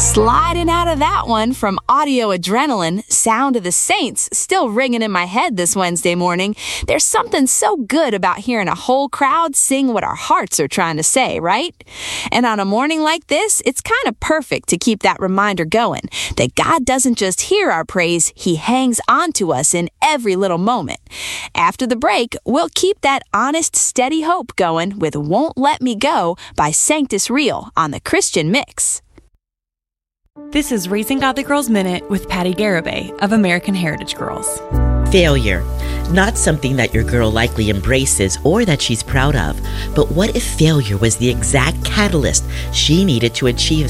Sliding out of that one from Audio Adrenaline, Sound of the Saints still ringing in my head this Wednesday morning. There's something so good about hearing a whole crowd sing what our hearts are trying to say, right? And on a morning like this, it's kind of perfect to keep that reminder going that God doesn't just hear our praise, He hangs on to us in every little moment. After the break, we'll keep that honest, steady hope going with Won't Let Me Go by Sanctus Real on the Christian Mix. This is Raising Godly Girls Minute with Patty Garibay of American Heritage Girls. Failure. Not something that your girl likely embraces or that she's proud of. But what if failure was the exact catalyst she needed to achieve